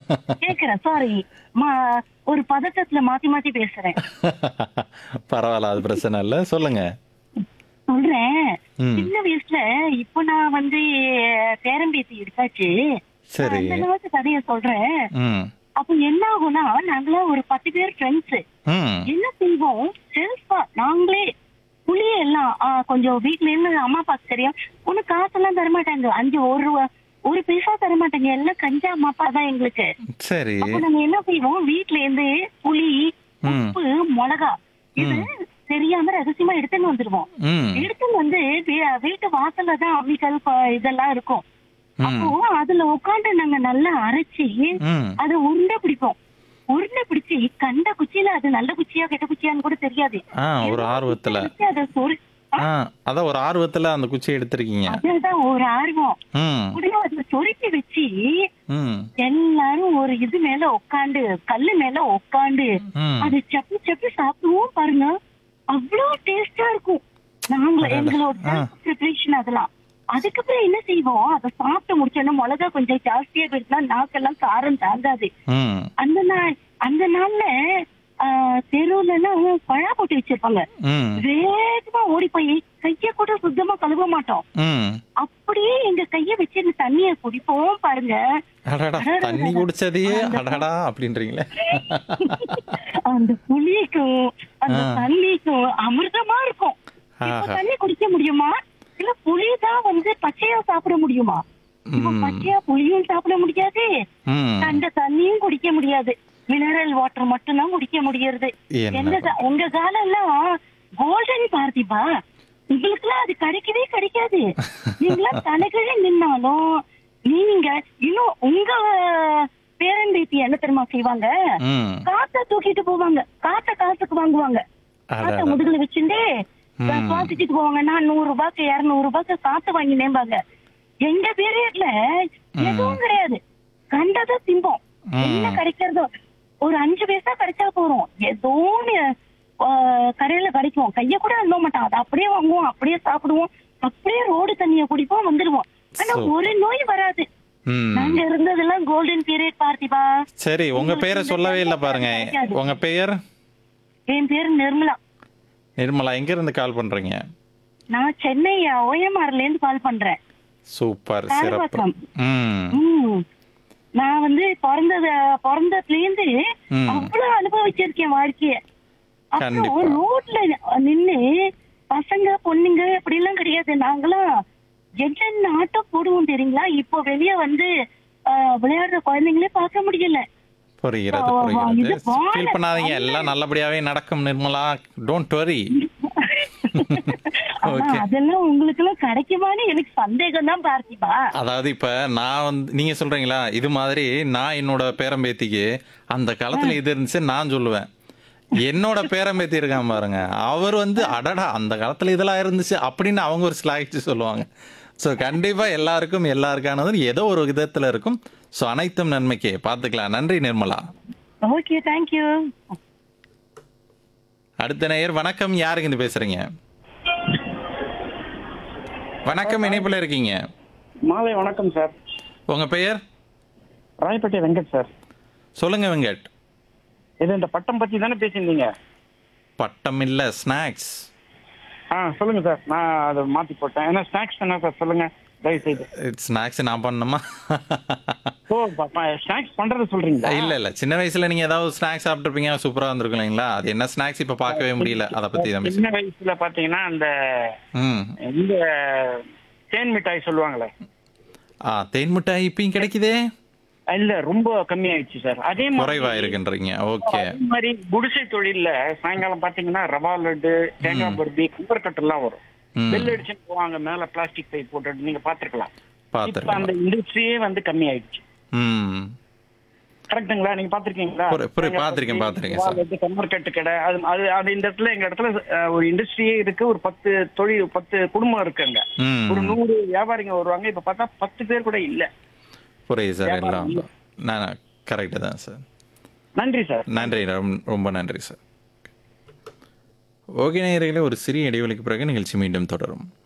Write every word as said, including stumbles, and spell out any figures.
கேக்குறேன். சாரி. மா ஒரு பதட்டத்துல மாத்தி மாத்தி பேசுறேன். பரவால்ல. அது பிரச்சனை இல்ல. சொல்லுங்க. சொல்றேன். ம். சின்ன வயசுல இப்ப நான் வந்து பேரம்பேத்தி எடுத்தாச்சு. நான் சரி. அந்த காலத்து கதைய சொல்றேன். ம். அப்ப என்ன ஆகும்னா, நாங்கலாம் ஒரு பத்து பேர் ஃப்ரெண்ட்ஸ். ம். என்ன செய்வோம், செல்ஃபா நாங்களே புளிய எல்லாம் ஆ கொஞ்சம் வீட்ல இருந்து அம்மா அப்பாக்கு தெரியும். ஒண்ணும் காசெல்லாம் தரமாட்டாங்க. அஞ்சு ஒரு ரூவா ஒரு பைசா தரமாட்டாங்க. எல்லாம் கஞ்சா அம்மா அப்பா தான் எங்களுக்கு. சரி. அப்ப நாங்க என்ன செய்வோம், வீட்ல இருந்து புளி, ம். உப்பு, மொளகா இது ம். தெரியாம ரகசியமா எடுத்துன்னு வந்துருவோம். ம். எடுத்துன்னு வந்து வீ- வீட்டு வாசல்ல தான் அம்மிக்கல் ப- இதெல்லாம் இருக்கும். அப்போ ம். அதுல உட்காந்து நாங்க நல்லா அரைச்சி ம். அதை உருண்டை பிடிப்போம். உருண்டை பிடிச்சி கண்ட குச்சியில அது நல்ல குச்சியா கெட்ட குச்சியான்னு கூட தெரியாது. ஆ ஒரு எல்லா ஆர்வத்துல. குச்சியை வச்சு அதை சொரு ஆ அதான் ஒரு ஆர்வத்துல அந்த குச்சிய எடுத்திருக்கீங்க. அதுதான் ஒரு ஆர்வம். ம். உடனே அதை சொருக்கி வச்சு ம். எல்லாரும் ஒரு இது மேல உட்காந்து கல்லு மேல உட்காந்து ம். அது சப்பி சப்பி சாப்பிடுவோம் பாருங்க. அவ்வளவு டேஸ்டா இருக்கும். நாங்க அடடா. எங்களோட ஆ. ப்ரிப்பரேஷன் அதெல்லாம். அதுக்கப்புறம் என்ன செய்வோம், அதை சாப்பிட்டு முடிச்சோன்னா மிளகா கொஞ்சம் ஜாஸ்தியா போயிட்டுனா நாக்கெல்லாம் காரம் தாங்காது. ம். அந்த நாள் அந்த நாள்ல ஆஹ் தெருவுல எல்லாம் பழா போட்டு வச்சிருப்பாங்க. ம். வேகமா ஓடி போய் கைய கூட சுத்தமா கழுவ மாட்டோம். ம். அப்படியே எங்க கைய வச்சு இந்த தண்ணிய குடிப்போம் பாருங்க. அடடா. தண்ணி குடிச்சதையே அடடா அப்படின்றீங்களே. அந்த புளிக்கும் அந்த ஆ. தண்ணிக்கும் அமிர்தமா இருக்கும். இப்ப ஆஹா. தண்ணி குடிக்க முடியுமா? இல்ல புளிதான் வந்து பச்சையா சாப்பிட முடியுமா? இப்ப ம். பச்சையா புளியும் சாப்பிட முடியாது, ம். அந்த தண்ணியும் குடிக்க முடியாது. மினரல் வாட்டர் மட்டும்தான் குடிக்க முடியறது. என்ன எங்க கா- உங்க காலம் எல்லாம் கோல்டன் பார்த்திபா, உங்களுக்கு எல்லாம் அது கிடைக்கவே கிடைக்காது. நீங்களா தலைகீழ நின்னாலும் நீங்க இன்னும் உங்க பேரன் பேத்தி என்ன தெரியுமா செய்வாங்க, ம். காத்த தூக்கிட்டு போவாங்க. காத்த காசுக்கு வாங்குவாங்க. காத்த அடடா. முதுகுல வச்சுட்டு ம். சுவாசிச்சுட்டு போவாங்க. நான் நூறு ரூபாய்க்கு இருநூறு ரூபாய்க்கு காத்து வாங்கி நேம்பாங்க. எங்க பீரியட்ல எதுவும் கிடையாது. கண்டதை திம்போம். என்ன ம். கிடைக்கிறதோ ஒரு அஞ்சு பைசா கிடைச்சா போறோம். ஏதோ ஒண்ணு, ஆஹ், கடையில கிடைக்கும். கைய கூட அள்ள மாட்டோம். அதை அப்படியே வாங்குவோம், அப்படியே சாப்பிடுவோம், அப்படியே ரோடு தண்ணிய குடிப்போம், வந்துருவோம். ஆனா சூப்பர். ஒரு நோய் வராது. ம். நாங்க இருந்ததெல்லாம் கோல்டன் பீரியட் பார்த்திபா. சரி, உங்க பேரை சொல்லவே இல்லை பாருங்க. உங்க பெயர்? என் பேரு நிர்மலா. நிர்மலா. எங்க இருந்து கால் பண்றீங்க? நான் சென்னை ஓஎம்ஆர்ல இருந்து கால் பண்றேன். சூப்பர், சிறப்பு. காரவாக்கம். ம். ம். நான் வந்து பிறந்தது பிறந்ததுல இருந்து ம். அவ்வளவு அனுபவிச்சிருக்கேன் வாழ்க்கைய. அப்புறம் கண்டிப்பா. ரோட்ல நின்னு பசங்க பொண்ணுங்க அப்படி எல்லாம் கிடையாது. நாங்களாம் என்னென்ன ஆட்டம் போடுவோம் தெரியுங்களா? இப்போ வெளிய வந்து ஆஹ், விளையாடுற குழந்தைங்களே பார்க்க முடியல. புரிகிறது, ஆ, புரிகிறது. இது வாழ- ஃபீல் பண்ணாதீங்க, எல்லாம் நல்லபடியாவே நடக்கும் நிர்மலா. Don't worry. ஆனா ஓகே. அதெல்லாம் உங்களுக்கு எல்லாம் கிடைக்குமான்னு எனக்கு சந்தேகம் தான் பார்த்திபா. அதாவது இப்ப நான் வந்து நீங்க சொல்றீங்களா இது மாதிரி, நான் என்னோட பேரம்பேத்திக்கு அந்த காலத்துல இது இருந்துச்சு நான் சொல்லுவேன். என்னோட பேரம்பேத்தி இருக்கான் பாருங்க, அவர் வந்து அடடா அந்த காலத்துல இதெல்லாம் இருந்துச்சு அப்படின்னு அவங்க ஒரு ஸ்லாகிச்சு சொல்லுவாங்க. ஸோ கண்டிப்பா எல்லாருக்கும் எல்லாருக்கானது ஏதோ ஒரு விதத்துல இருக்கும். ஸோ அனைத்தும் நன்மைக்கே பார்த்துக்கலாம். நன்றி நிர்மலா. Okay, thank you. அடுத்த நேயர். வணக்கம், யாருங்க இருந்து பேசுறீங்க? வணக்கம், இணைப்புல இருக்கீங்க. மாலை வணக்கம் சார். உங்க பெயர்? ராயப்பேட்டை வெங்கட் சார். சொல்லுங்க வெங்கட். இது இந்த பட்டம் பத்தி தானே பேசியிருந்தீங்க? பட்டம் இல்ல, ஸ்நாக்ஸ். ஆ சொல்லுங்க சார். நான் அதை மாத்தி போட்டேன். ஏன்னா ஸ்நாக்ஸ் தானே சார், சொல்லுங்க தயவு செய்து. ஸ்நாக்ஸ் நான் பண்ணணுமா? ஓ, ஸ்நாக்ஸ் பண்றது சொல்றீங்களா? இல்ல இல்ல, சின்ன வயசுல நீங்க ஏதாவது ஸ்நாக்ஸ் சாப்பிட்டுருப்பீங்க, சூப்பரா இருந்திருக்கும் இல்லைங்களா? அது என்ன ஸ்நாக்ஸ் இப்ப பார்க்கவே முடியல. அதை பத்தி தான் பேசுறேன். சின்ன வயசுல பாத்தீங்கன்னா அந்த ம். இந்த தேன் மிட்டாய் சொல்லுவாங்களே, ஆ தேன் மிட்டாய் இப்பயும் கிடைக்குதே? இல்ல ரொம்ப கம்மி ஆயிடுச்சு சார். அதே குறைவா மாதிரி இருக்குன்றீங்க. ஓகே. அதே மாதிரி குடிசை தொழில்ல சாயங்காலம் பாத்தீங்கன்னா ரவா லட்டு, தேங்காய் பருப்பி, குப்பர்கட்டு எல்லாம் வரும். ம். பெல் அடிச்சுன்னு போவாங்க, மேல பிளாஸ்டிக் பை போட்டு நீங்க பாத்துருக்கலாம். இப்ப பார்த்துருக்கேன். அந்த இண்டஸ்ட்ரியே வந்து கம்மி ஆயிடுச்சு. ம். கரெக்ட்டுங்களா? நீங்க பாத்திருக்கீங்களா? புரி- புரி- பாத்திருக்கேன், பாத்திருக்கேன் சார். கம்மர்கட்டு கடை, அது அது அது இந்த இடத்துல எங்க இடத்துல அஹ், ஒரு இண்டஸ்ட்ரியே இருக்கு. ஒரு பத்து தொழில் பத்து குடும்பம் இருக்குங்க. ம். ஒரு நூறு வியாபாரிங்க வருவாங்க. இப்ப பார்த்தா பத்து பேர் கூட இல்ல. புரியுது சார். வியாபாரம் எல்லாம் இல்ல. நான் கரெக்டு தான் சார். நன்றி சார். நன்றி, ரொம்ப- ரொம்ப நன்றி சார். ஓகே நேயர்களே, ஒரு சிறிய இடைவெளிக்கு பிறகு நிகழ்ச்சி மீண்டும் தொடரும்.